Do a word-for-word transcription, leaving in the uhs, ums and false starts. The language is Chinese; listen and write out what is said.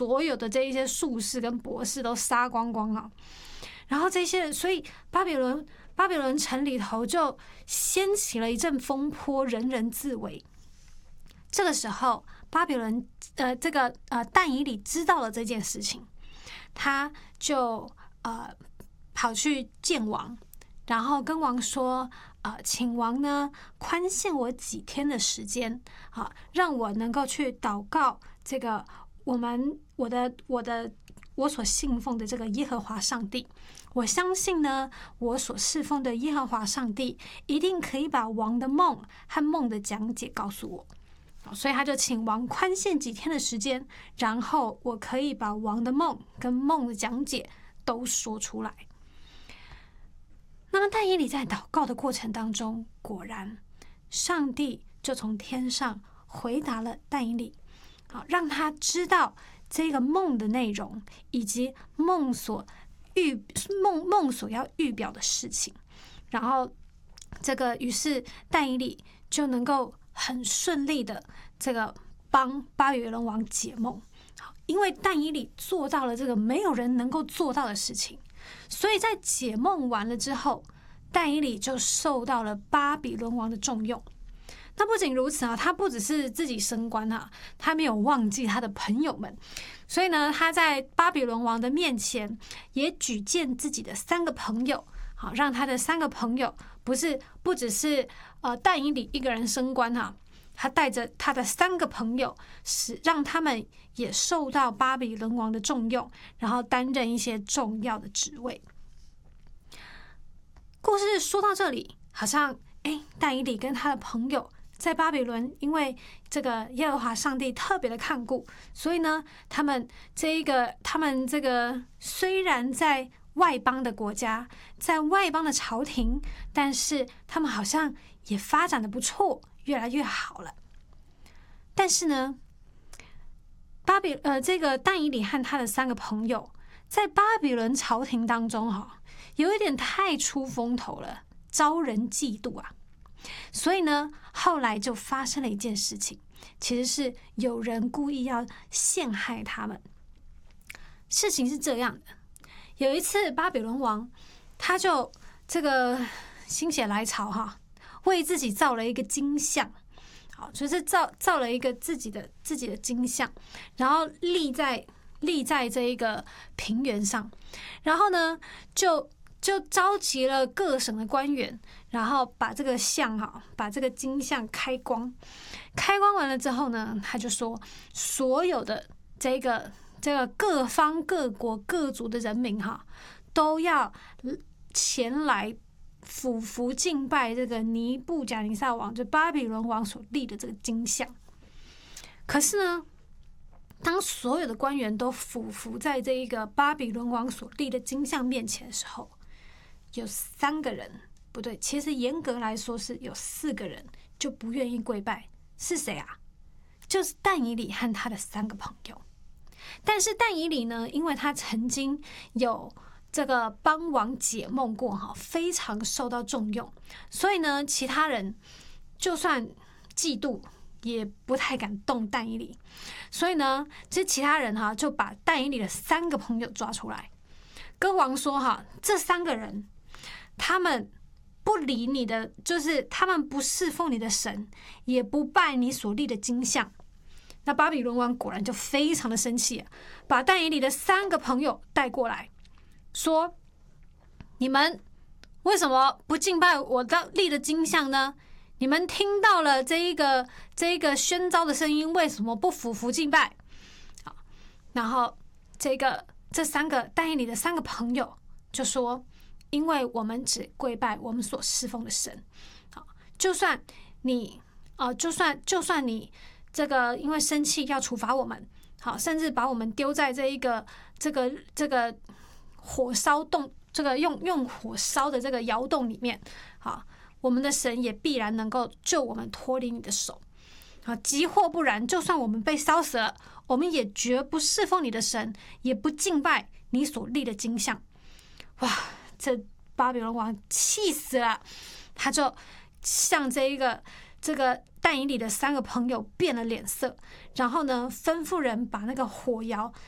所有的这一些术士跟博士都杀光光啊。然后这些人，所以巴比伦巴比伦城里头就掀起了一阵风波，人人自危。这个时候，巴比伦呃这个呃但以理知道了这件事情，他就呃跑去见王，然后跟王说，呃，请王呢宽限我几天的时间，好，让我能够去祷告这个我们我的我的我所信奉的这个耶和华上帝。我相信呢，我所侍奉的耶和华上帝一定可以把王的梦和梦的讲解告诉我。所以他就请王宽限几天的时间，然后我可以把王的梦跟梦的讲解都说出来。那么但以理在祷告的过程当中，果然上帝就从天上回答了但以理，好，让他知道这个梦的内容以及梦所预梦梦所要预表的事情。然后这个于是但以理就能够很顺利的这个帮巴比伦王解梦，因为但以理做到了这个没有人能够做到的事情，所以在解梦完了之后，但以理就受到了巴比伦王的重用。那不仅如此啊，他不只是自己升官啊，他没有忘记他的朋友们，所以呢，他在巴比伦王的面前也举荐自己的三个朋友，好，让他的三个朋友不是不只是呃但以理一个人升官哈、啊，他带着他的三个朋友，使让他们也受到巴比伦王的重用，然后担任一些重要的职位。故事说到这里，好像哎，但以理跟他的朋友在巴比伦，因为这个耶和华上帝特别的看顾，所以呢，他们这一个他们这个虽然在外邦的国家，在外邦的朝廷，但是他们好像也发展的不错，越来越好了。但是呢，巴比呃这个但以理和他的三个朋友在巴比伦朝廷当中哈、哦，有一点太出风头了，招人嫉妒啊。所以呢，后来就发生了一件事情，其实是有人故意要陷害他们。事情是这样的，有一次巴比伦王他就这个心血来潮哈，为自己造了一个金像，好，就是造造了一个自己的自己的金像，然后立在立在这一个平原上，然后呢就就召集了各省的官员，然后把这个像哈，把这个金像开光，开光完了之后呢，他就说，所有的这个这个各方各国各族的人民哈，都要前来俯伏敬拜这个尼布甲尼撒王，就巴比伦王所立的这个金像。可是呢，当所有的官员都俯伏在这一个巴比伦王所立的金像面前的时候，有三个人，不对，其实严格来说是有四个人就不愿意跪拜。是谁啊？就是但以理和他的三个朋友。但是但以理呢，因为他曾经有这个帮王解梦过哈，非常受到重用，所以呢，其他人就算嫉妒也不太敢动但以理。所以呢，这其他人哈就把但以理的三个朋友抓出来，跟王说哈，这三个人他们不理你的，就是他们不侍奉你的神，也不拜你所立的金像。那巴比伦王果然就非常的生气，把但以理的三个朋友带过来，说：你们为什么不敬拜我的立的金像呢？你们听到了这一个这一个宣召的声音，为什么不俯伏敬拜？好，然后这个这三个但以理的三个朋友就说：因为我们只跪拜我们所侍奉的神。好，就算你呃，就算就算你这个因为生气要处罚我们，好，甚至把我们丢在这一个这个这个火烧洞，这个用用火烧的这个窑洞里面，好，我们的神也必然能够救我们脱离你的手。好，即或不然，就算我们被烧死了，我们也绝不侍奉你的神，也不敬拜你所立的金像。哇！这巴比伦王气死了，他就向这一个这个但以理的三个朋友变了脸色，然后呢，吩咐人把那个火窑